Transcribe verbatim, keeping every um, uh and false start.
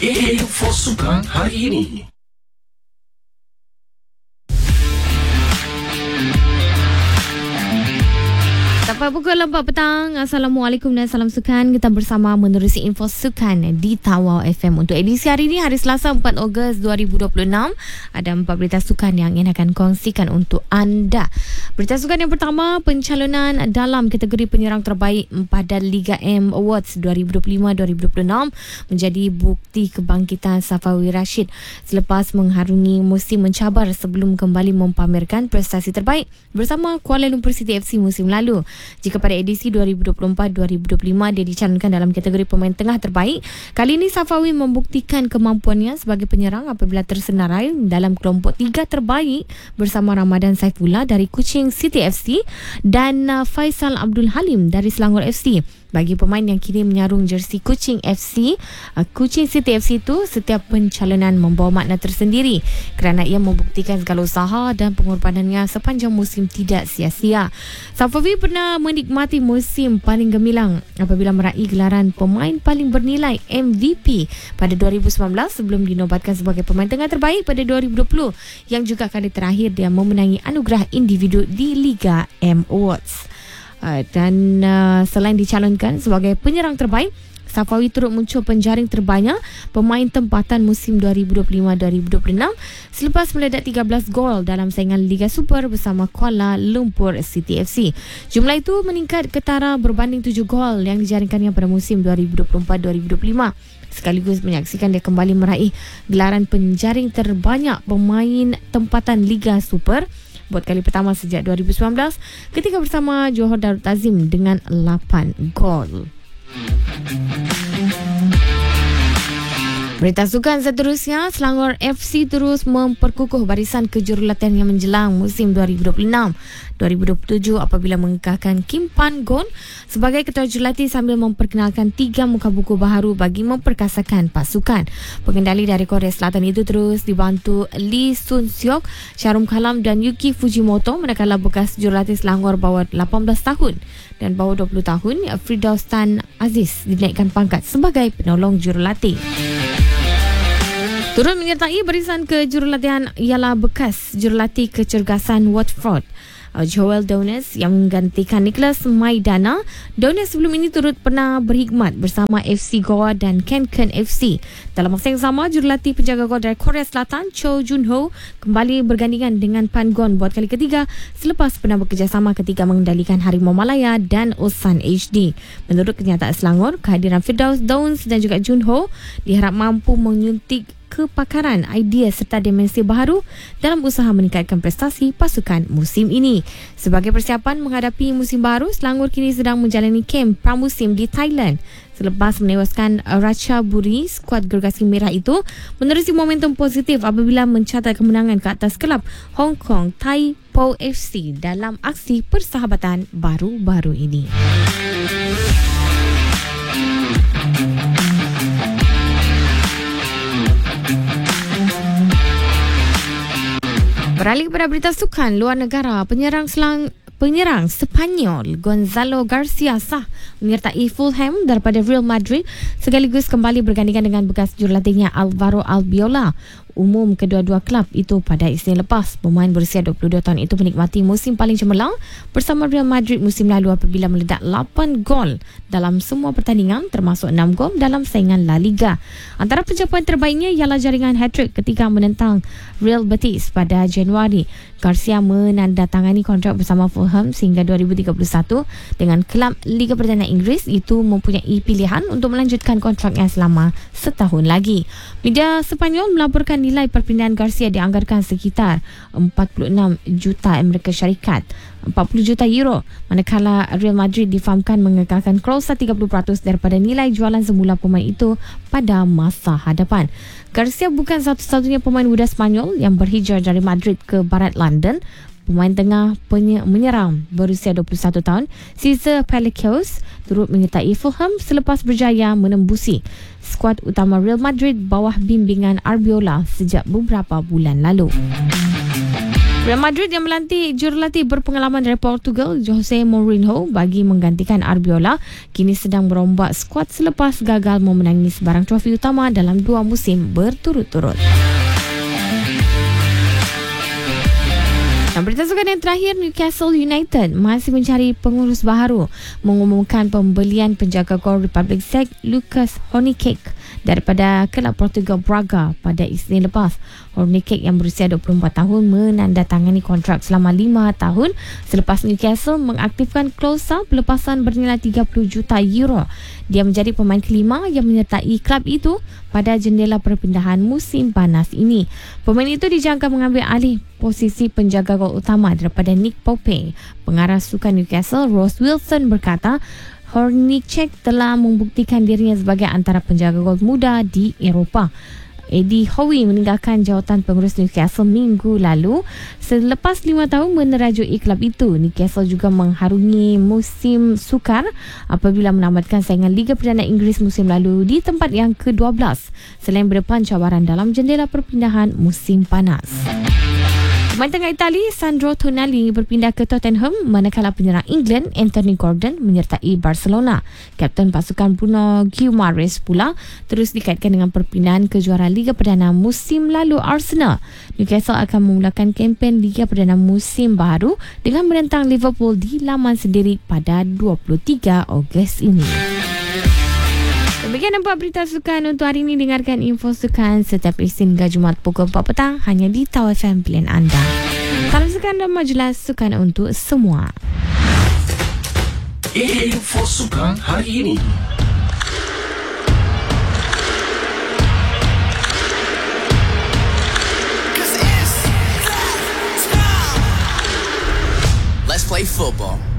Info Sukan hari ini. Sampai pukul empat petang. Assalamualaikum dan salam sukan. Kita bersama menerusi info sukan di Tawau F M. Untuk edisi hari ini, hari Selasa empat Ogos dua ribu dua puluh enam, ada empat berita sukan yang ingin akan kongsikan untuk anda. Berita sukan yang pertama, pencalonan dalam kategori penyerang terbaik pada Liga M Awards dua ribu dua puluh lima dua ribu dua puluh enam menjadi bukti kebangkitan Safawi Rashid selepas mengharungi musim mencabar sebelum kembali mempamerkan prestasi terbaik bersama Kuala Lumpur City F C musim lalu. Jika pada edisi dua ribu dua puluh empat dua ribu dua puluh lima dia dicalonkan dalam kategori pemain tengah terbaik, kali ini Safawi membuktikan kemampuannya sebagai penyerang apabila tersenarai dalam kelompok tiga terbaik bersama Ramadan Saifullah dari Kuching City F C dan uh, Faisal Abdul Halim dari Selangor F C. Bagi pemain yang kini menyarung jersey Kuching F C, uh, Kuching City F C itu, setiap pencalonan membawa makna tersendiri kerana ia membuktikan segala usaha dan pengorbanannya sepanjang musim tidak sia-sia. Safawi pernah menikmati musim paling gemilang apabila meraih gelaran pemain paling bernilai M V P pada dua ribu sembilan belas sebelum dinobatkan sebagai pemain tengah terbaik pada dua ribu dua puluh, yang juga kali terakhir dia memenangi anugerah individu di Liga M Awards. Uh, dan uh, selain dicalonkan sebagai penyerang terbaik, Safawi turut muncul penjaring terbanyak pemain tempatan musim dua ribu dua puluh lima dua ribu dua puluh enam selepas meledak tiga belas gol dalam saingan Liga Super bersama Kuala Lumpur City F C. Jumlah itu meningkat ketara berbanding tujuh gol yang dijaringkannya pada musim dua ribu dua puluh empat dua ribu dua puluh lima, sekaligus menyaksikan dia kembali meraih gelaran penjaring terbanyak pemain tempatan Liga Super buat kali pertama sejak dua ribu sembilan belas ketika bersama Johor Darul Tazim dengan lapan gol. Berita sukan seterusnya, Selangor F C terus memperkukuh barisan kejurulatan yang menjelang musim dua ribu dua puluh enam dua ribu dua puluh tujuh apabila mengekahkan Kim Pan Gon sebagai ketua jurulatih sambil memperkenalkan tiga muka buku baharu bagi memperkasakan pasukan. Pengendali dari Korea Selatan itu terus dibantu Lee Sun Seok, Syarum Kalam dan Yuki Fujimoto, manakala bekas jurulatih Selangor bawah lapan belas tahun dan bawah dua puluh tahun Firdaus Tan Aziz dinaikkan pangkat sebagai penolong jurulatih. Turut menyertai barisan kejurulatihan ialah bekas jurulatih kecergasan Watford Joel Downes yang menggantikan Nicholas Maidana. Downes sebelum ini turut pernah berkhidmat bersama F C Goa dan Kenken F C. Dalam masa yang sama, jurulatih penjaga gol dari Korea Selatan Cho Jun-ho kembali bergandingan dengan Pan Gon buat kali ketiga selepas pernah bekerjasama ketika mengendalikan Harimau Malaya dan Osan H D. Menurut kenyataan Selangor, kehadiran Firdaus, Downes dan juga Jun-ho diharap mampu menyuntik kepakaran, idea serta dimensi baharu dalam usaha meningkatkan prestasi pasukan musim ini. Sebagai persiapan menghadapi musim baru, Selangor kini sedang menjalani kem pramusim di Thailand selepas menewaskan Ratchaburi. Skuad gergasi merah itu menerusi momentum positif apabila mencatat kemenangan ke atas kelab Hong Kong Tai Po F C dalam aksi persahabatan baru-baru ini. Beralih kepada berita sukan luar negara, penyerang Selang Penyerang Sepanyol Gonzalo Garcia sah menyertai Fulham daripada Real Madrid sekaligus kembali bergandingan dengan bekas jurulatihnya Alvaro Albiola. Umum kedua-dua klub itu pada Isnin lepas. Pemain berusia dua puluh dua tahun itu menikmati musim paling cemerlang bersama Real Madrid musim lalu apabila meledak lapan gol dalam semua pertandingan termasuk enam gol dalam saingan La Liga. Antara pencapaian terbaiknya ialah jaringan hat-trick ketika menentang Real Betis pada Januari. Garcia menandatangani kontrak bersama Fulham sehingga dua ribu tiga puluh satu dengan kelab Liga Perdana Inggeris itu mempunyai pilihan untuk melanjutkan kontraknya selama setahun lagi. Media Sepanyol melaporkan nilai perpindahan Garcia dianggarkan sekitar empat puluh enam juta Amerika Syarikat, empat puluh juta euro, manakala Real Madrid difahamkan mengekalkan klausa tiga puluh peratus daripada nilai jualan semula pemain itu pada masa hadapan. Garcia bukan satu-satunya pemain muda Spanyol yang berhijrah dari Madrid ke barat London. Pemain tengah penye- menyerang berusia dua puluh satu tahun Cesar Palacios turut menyertai Fulham selepas berjaya menembusi skuad utama Real Madrid bawah bimbingan Arbiola sejak beberapa bulan lalu. Real Madrid yang melantik jurulatih berpengalaman dari Portugal Jose Mourinho bagi menggantikan Arbiola kini sedang merombak skuad selepas gagal memenangi sebarang trofi utama dalam dua musim berturut-turut. Dan berita sukan yang terakhir, Newcastle United masih mencari pengurus baharu mengumumkan pembelian penjaga gol Republic Czech Lukas Hornacek daripada kelab Portugal Braga pada Isnin lepas. Hornacek yang berusia dua puluh empat tahun menandatangani kontrak selama lima tahun selepas Newcastle mengaktifkan klausul pelepasan bernilai tiga puluh juta euro. Dia menjadi pemain kelima yang menyertai klub itu pada jendela perpindahan musim panas ini. Pemain itu dijangka mengambil alih posisi penjaga gol utama daripada Nick Pope. Pengarah sukan Newcastle Ross Wilson berkata Hornacek telah membuktikan dirinya sebagai antara penjaga gol muda di Eropah. Eddie Howe meninggalkan jawatan pengurus Newcastle minggu lalu selepas lima tahun menerajui klub itu. Newcastle juga mengharungi musim sukar apabila menamatkan saingan Liga Perdana Inggeris musim lalu di tempat yang ke dua belas selain berdepan cabaran dalam jendela perpindahan musim panas. Pemain tengah Itali Sandro Tonali berpindah ke Tottenham manakala penyerang England Anthony Gordon menyertai Barcelona. Kapten pasukan Bruno Guimaraes pula terus dikaitkan dengan perpindahan kejuaraan Liga Perdana musim lalu Arsenal. Newcastle akan memulakan kempen Liga Perdana musim baru dengan menentang Liverpool di laman sendiri pada dua puluh tiga Ogos ini. Demikian nampak berita sukan untuk hari ini. Dengarkan info sukan setiap Isnin hingga Jumaat pukul empat petang hanya di Tau F M pilihan anda. Salam sukan dan majulah sukan untuk semua. Info sukan hari ini. Let's play football.